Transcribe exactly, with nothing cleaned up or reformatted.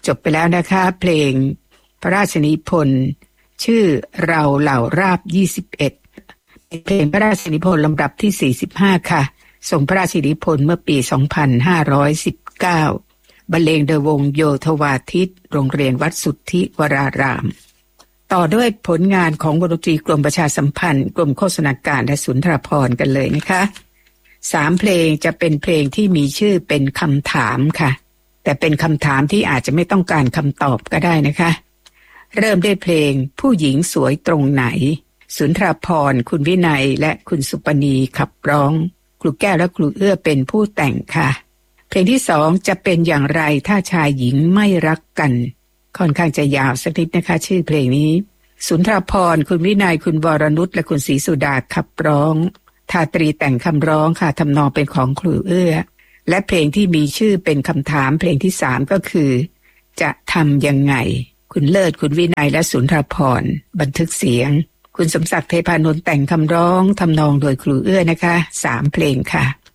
จบไปแล้วนะคะเพลงพระราชนิพนธ์ชื่อเราเหล่าราบยี่สิบเอ็ดเพลงพระราชนิพนธ์ลำดับที่สี่สิบห้าค่ะทรงพระราชนิพนธ์เมื่อปีสองพันห้าร้อยสิบเก้าบรรเลงโดยวงโยธวาทิตโรงเรียนวัดสุทธิวรารามต่อด้วยผลงานของวงดนตรีกรมประชาสัมพันธ์กรมโฆษณาการและสุนทรภรณ์กันเลยนะคะสามเพลงจะเป็นเพลงที่มีชื่อเป็นคำถามค่ะแต่เป็นคำถามที่อาจจะไม่ต้องการคำตอบก็ได้นะคะเริ่มด้วยเพลงผู้หญิงสวยตรงไหนสุนทรภรณ์คุณวินัยและคุณสุปณีขับร้องครูแก้วและครูเอื้อเป็นผู้แต่งค่ะเพลงที่สองจะเป็นอย่างไรถ้าชายหญิงไม่รักกันค่อนข้างจะยาวสักนิดนะคะชื่อเพลงนี้สุนทรภรณ์คุณวินัยคุณวรนุชและคุณศรีสุดาขับร้องทาตรีแต่งคำร้องค่ะทำนองเป็นของครูเอื้อและเพลงที่มีชื่อเป็นคำถามเพลงที่สามก็คือจะทำยังไงคุณเลิศคุณวินัยและสุนทรภรณ์บันทึกเสียงคุณสมศักดิ์เทพานนท์แต่งคำร้องทำนองโดยครูเอื้อนะคะสามเพลงค่ะ